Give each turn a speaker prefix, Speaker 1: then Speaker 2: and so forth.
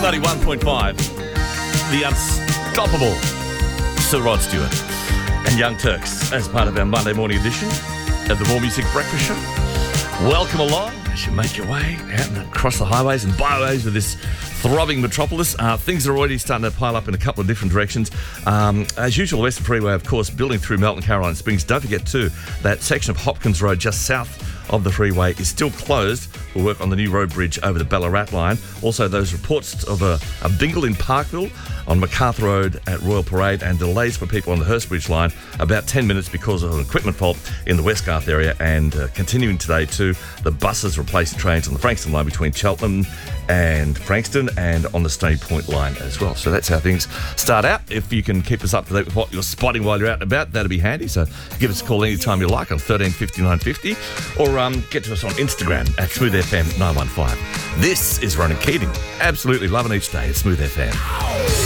Speaker 1: 91.5, the unstoppable Sir Rod Stewart and Young Turks as part of our Monday morning edition of the More Music Breakfast Show. Welcome along as you make your way out and across the highways and byways of this throbbing metropolis. Things are already starting to pile up in a couple of different directions. As usual, the Western Freeway, of course, building through Melton, Caroline Springs. Don't forget, too, that section of Hopkins Road just south of the freeway is still closed for work on the new road bridge over the Ballarat line. Also, those reports of a bingle in Parkville on MacArthur Road at Royal Parade and delays for people on the Hurstbridge line, about 10 minutes because of an equipment fault in the West Garth area. And continuing today too, the buses replacing trains on the Frankston line between Cheltenham and Frankston and on the Stony Point line as well. So that's how things start out. If you can keep us up to date with what you're spotting while you're out and about, that'd be handy. So give us a call anytime you like on 1350 950 or get to us on Instagram at SmoothFM915. This is Ronan Keating. Absolutely loving each day at Smooth FM.